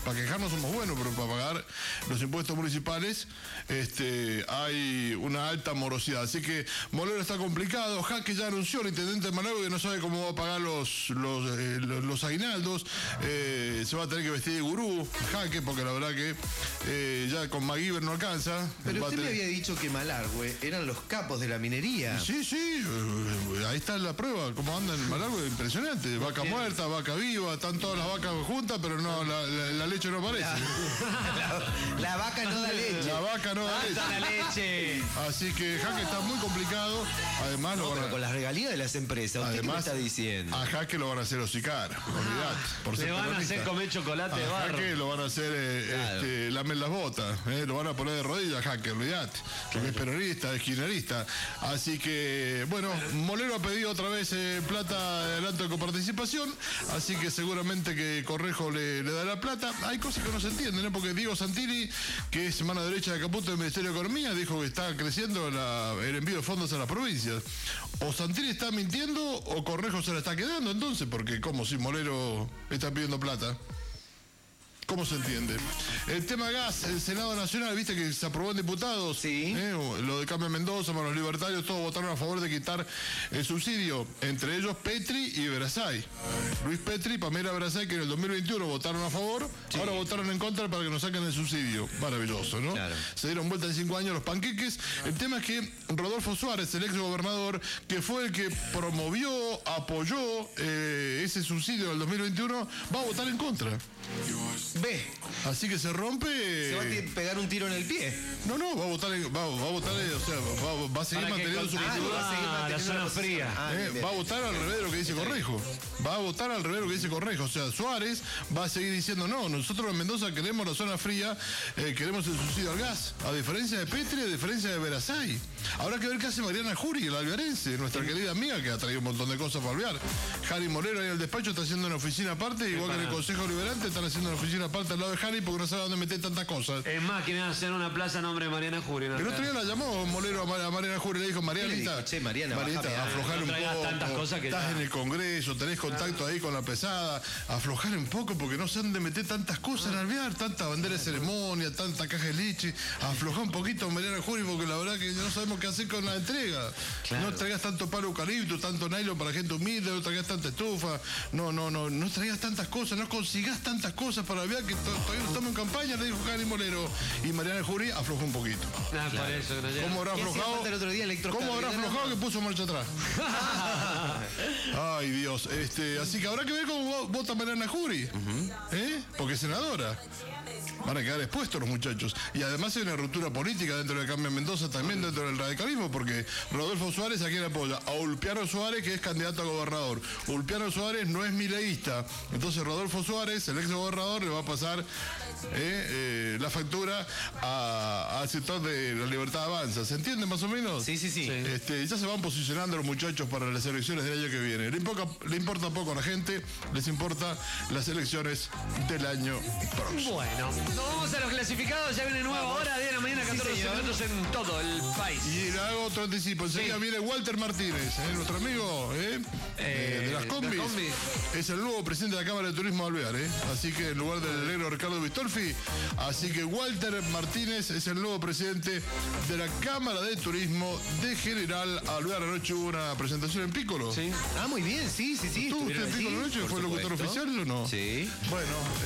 Para quejarnos somos buenos, pero para pagar los impuestos municipales hay una alta morosidad. Así que Molero está complicado. Jaque ya anunció, el intendente de Managua, que no sabe cómo va a pagar los aguinaldos. Se va a tener que vestir de gurú, Jaque, porque la verdad que ya con MacGyver no alcanza. Pero usted me había dicho que Malargüe eran los capos de la minería. Sí, ahí está la prueba, cómo anda en Malargüe, impresionante. Vaca muerta, vaca viva, están todas las vacas juntas, pero no, la leche no aparece. La vaca no da leche. La vaca no da leche. Así que Jaque está muy complicado. Además, pero con las regalías de las empresas, ¿usted qué me está diciendo? A Jaque lo van a hacer hocicar, olvidate. Le van a hacer comer chocolate de barro. Jaque lo van a hacer lamer las botas, lo van a poner de rodillas, Jaque, olvidate. Porque es peronista, es kirchnerista. Así que, bueno, Molero ha pedido otra vez plata de adelanto de coparticipación, así que seguramente que Correjo le da la plata. Hay cosas que no se entienden, ¿no? Porque Diego Santini, que es mano derecha de Caputo del Ministerio de Economía, dijo que está creciendo el envío de fondos a las provincias. O Santini está mintiendo o Correjo se la está quedando entonces, porque como si Molero está pidiendo plata. ¿Cómo se entiende? El tema gas, el Senado Nacional, viste que se aprobó en diputados. Sí. Lo de Carmen Mendoza, los libertarios, todos votaron a favor de quitar el subsidio. Entre ellos Petri y Verasay. Luis Petri y Pamela Verasay, que en el 2021 votaron a favor, ahora votaron en contra para que nos saquen el subsidio. Maravilloso, ¿no? Claro. Se dieron vuelta en 5 años los panqueques. El tema es que Rodolfo Suárez, el ex gobernador, que fue el que promovió, apoyó ese subsidio del 2021, va a votar en contra. Ve. Así que se rompe. Se va a pegar un tiro en el pie. No, va a votar, o sea, va a seguir manteniendo su la zona fría. Va a votar al revés de lo que dice Correjo. Va a votar al revés de lo que dice Correjo. O sea, Suárez va a seguir diciendo, no, nosotros en Mendoza queremos la zona fría, queremos el subsidio al gas. A diferencia de Petri, a diferencia de Verasay. Habrá que ver qué hace Mariana Jury, la alvearense, nuestra querida amiga, que ha traído un montón de cosas para alvear. Jari Molero ahí en el despacho está haciendo una oficina aparte, igual que en el Consejo Liberante están haciendo una oficina aparte al lado de Jari porque no sabe dónde meter tantas cosas. Es más, quieren hacer una plaza a nombre de Mariana Jury. El otro día la llamó Molero a Mariana Jury y le dijo, Marianita, aflojar un poco. Tantas cosas que estás en el Congreso, tenés contacto ahí con la pesada, aflojar un poco porque no sé dónde meter tantas cosas en alvear, tanta bandera de ceremonia, tanta caja de leche, aflojar un poquito Mariana Jury porque la verdad que no sabemos qué hacer con la entrega. No traigas tanto palo eucalipto, tanto nylon para gente humilde, no traigas tanta estufa, no traigas tantas cosas, no consigas tantas cosas para alvear que todavía no estamos en campaña, le dijo Jari Molero. Y Mariana Jury aflojó un poquito. Por eso que no llega. ¿Cómo habrá aflojado? ¿Cómo habrá aflojado que puso marcha atrás? Ay, Dios. Así que habrá que ver cómo vota Mariana Jury. Porque es senadora. Van a quedar expuestos los muchachos. Y además hay una ruptura política dentro de Carmen Mendoza, también dentro del radicalismo, porque Rodolfo Suárez, ¿a quién apoya? A Ulpiano Suárez, que es candidato a gobernador. Ulpiano Suárez no es mileísta. Entonces Rodolfo Suárez, el ex gobernador, le va a pasar la factura al sector de la Libertad Avanza. ¿Se entiende más o menos? Sí. Ya se van posicionando los muchachos para las elecciones del año que viene. Le importa poco a la gente, les importa las elecciones del año próximo. Bueno, vamos a los clasificados, ya viene nueva hora, 10 de la mañana, 14 minutos en todo el país. Y le hago otro anticipo, enseguida viene Walter Martínez, nuestro amigo de las combis. Es el nuevo presidente de la Cámara de Turismo de Alvear, así que en lugar del negro Ricardo Vistolfi, así que Walter Martínez es el nuevo presidente de la Cámara de Turismo de General Alvear. Anoche hubo una presentación en Piccolo. Sí. muy bien, sí. ¿Estuvo usted en Piccolo anoche? ¿Fue locutor oficial o no? Sí.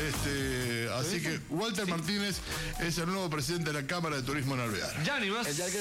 Bueno, así que Walter Martínez es el nuevo presidente de la Cámara de Turismo en Alvear. Ya ni más.